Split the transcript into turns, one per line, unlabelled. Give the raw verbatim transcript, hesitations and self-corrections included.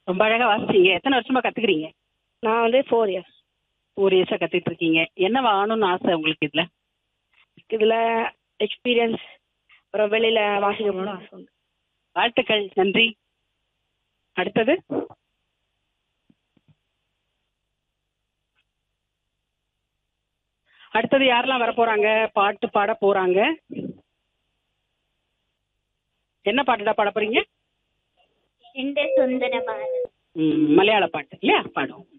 ரொம்ப அழகா வாசிச்சீங்க. எத்தனை வருஷமா கத்துக்கிறீங்க?
நான் வந்து ஃபோர் இயர்ஸ்.
ஒரு இயர்ஸா கத்துட்டு இருக்கீங்க. என்னவா ஆகணும்னு ஆசை உங்களுக்கு இதுல?
இதில் எக்ஸ்பீரியன்ஸ், அப்புறம் வெளியில் வாசிக்க போகணும்னு ஆசை உண்டு.
வாழ்த்துக்கள், நன்றி. அடுத்தது அடுத்தது யாரெல்லாம் வர போறாங்க, பாட்டு பாட போறாங்க? என்ன பாட்டுடா பாட போறீங்க?
எந்த சுந்தர பாரதம்.
ம், மலையாள பாட்டு இல்லையா? பாடும்.